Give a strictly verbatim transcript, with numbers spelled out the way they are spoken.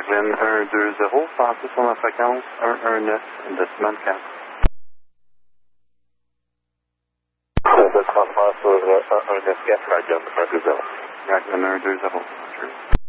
Raglan un deux zéro, passez sur la fréquence un un neuf de semaine quatre. Je transfère sur un un neuf quatre, Raglan un deux zéro. Raglan un deux zéro.